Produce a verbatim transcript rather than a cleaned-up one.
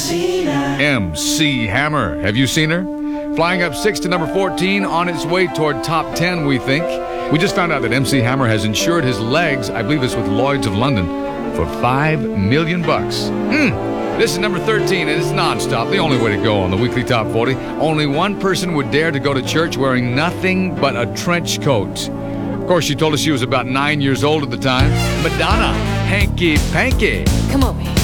M C Hammer. Have you seen her? Flying up six to number fourteen, on its way toward top ten, we think. We just found out that M C Hammer has insured his legs, I believe it's with Lloyd's of London, for five million bucks. Mm. This is number thirteen, and it's nonstop, the only way to go on the weekly top forty. Only one person would dare to go to church wearing nothing but a trench coat. Of course, she told us she was about nine years old at the time. Madonna, hanky panky. Come on, baby.